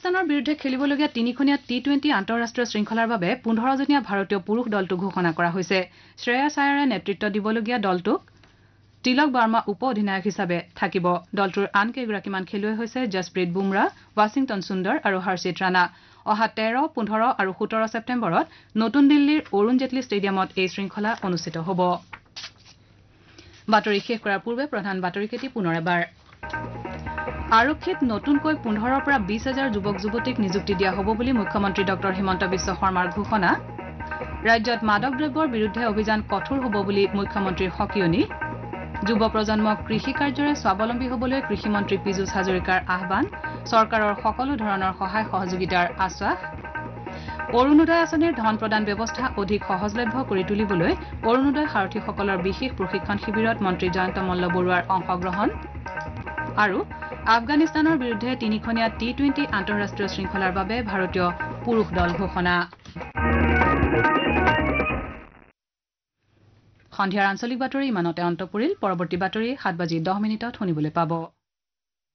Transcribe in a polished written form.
আফগানিস্তানৰ বিৰুদ্ধে খেলিবলগীয়া 3খনীয়া টি-20 আন্তঃৰাষ্ট্ৰীয় শৃংখলাৰ বাবে 15জনীয়া ভাৰতীয় পুৰুষ দলটো ঘোষণা কৰা হৈছে শ্ৰেয়াছ আয়াৰে নেতৃত্ব দিবলগীয়া দলটোক তিলক বাৰ্মা উপ অধিনায়ক হিচাপে থাকিব দলটোৰ আন কেইগৰাকীমান খেলুৱৈ হৈছে জসপ্ৰীত বুমৰা ৱাশ্বিংটন সুন্দৰ আৰু হৰ্ষিত ৰাণা অহা 13, 15 আৰু 17 ছেপ্টেম্বৰত নতুন দিল্লীৰ অৰুণ জেটলী ষ্টেডিয়ামত এই শৃংখলা অনুষ্ঠিত হ'ব বাতৰি শেষ কৰাৰ পূৰ্বে প্ৰধান বাতৰিকেটি পুনৰ এবাৰ আৰক্ষীত নতুনকৈ 15ৰ পৰা 20,000 যুৱক যুৱতীক নিযুক্তি দিয়া হ'ব বুলি মুখ্যমন্ত্ৰী ডক্টৰ হিমন্ত বিশ্ব শৰ্মাৰ ঘোষণা ৰাজ্যত মাদক দ্ৰব্যৰ বিৰুদ্ধে অভিযান কঠোৰ হ'ব বুলি মুখ্যমন্ত্ৰীৰ সকিয়নি যুৱ প্ৰজন্মক কৃষি কাৰ্যৰে স্বাৱলম্বী হ'বলৈ কৃষিমন্ত্ৰী পীযুষ হাজৰিকাৰ আহ্বান চৰকাৰৰ সকলো ধৰণৰ সহায় সহযোগিতাৰ আশ্বাস অৰুণোদয় আঁচনিৰ ধন প্ৰদান ব্যৱস্থা অধিক সহজলভ্য কৰি তুলিবলৈ অৰুণোদয় সাৰথীসকলৰ বিশেষ প্ৰশিক্ষণ শিবিৰত মন্ত্ৰী জয়ন্ত মল্ল বৰুৱাৰ অংশগ্ৰহণ আৰু আফগানিস্তানৰ বিৰুদ্ধে 3খনীয়া টি-20 আন্তঃৰাষ্ট্ৰীয় শৃংখলাৰ বাবে ভাৰতীয় পুৰুষ দল ঘোষণা সন্ধিয়াৰ আঞ্চলিক বাতৰি ইমানতে অন্ত পৰিল পৰৱৰ্তী বাতৰি 7:10 শুনিবলৈ পাব